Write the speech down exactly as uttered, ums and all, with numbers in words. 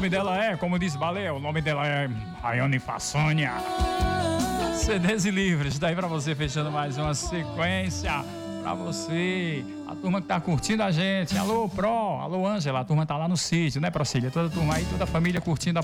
nome dela é, como diz Baleia, o nome dela é Rayane Façanha. C Ds e livros, daí pra você, fechando mais uma sequência pra você, a turma que tá curtindo a gente. Alô, Pro, alô, Ângela, a turma tá lá no sítio, né, Procília? Toda a turma aí, toda a família curtindo a